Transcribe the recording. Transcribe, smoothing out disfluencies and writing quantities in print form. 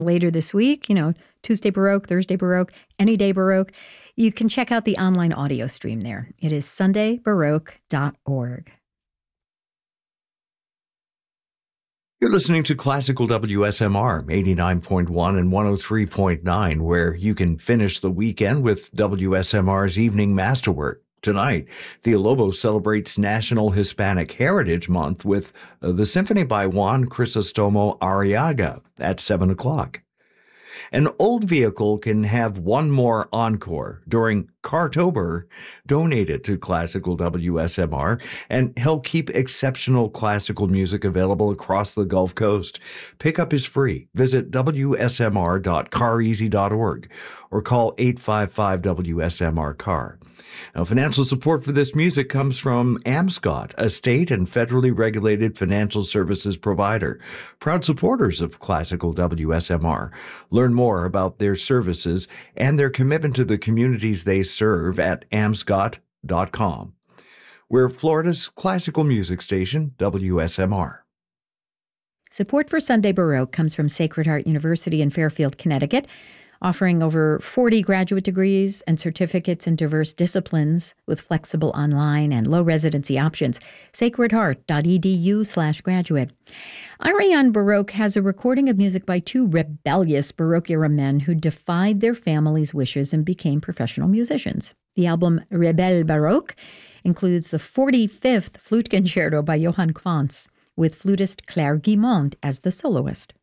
later this week, Tuesday Baroque, Thursday Baroque, any day Baroque, you can check out the online audio stream there. It is sundaybaroque.org. You're listening to Classical WSMR 89.1 and 103.9, where you can finish the weekend with WSMR's Evening Masterwork. Tonight, Villalobos celebrates National Hispanic Heritage Month with the Symphony by Juan Crisostomo Arriaga at 7 o'clock. An old vehicle can have one more encore during Cartober. Donate it to Classical WSMR and help keep exceptional classical music available across the Gulf Coast. Pickup is free. Visit wsmr.careasy.org or call 855-WSMR-CAR. Now, financial support for this music comes from Amscot, a state and federally regulated financial services provider, proud supporters of Classical WSMR. Learn more about their services and their commitment to the communities they serve at amscot.com. We're Florida's classical music station, WSMR. Support for Sunday Baroque comes from Sacred Heart University in Fairfield, Connecticut, offering over 40 graduate degrees and certificates in diverse disciplines with flexible online and low residency options. sacredheart.edu/graduate. Ariane Baroque has a recording of music by two rebellious Baroque-era men who defied their families' wishes and became professional musicians. The album Rebelle Baroque includes the 45th Flute Concerto by Johann Quantz, with flutist Claire Guimond as the soloist.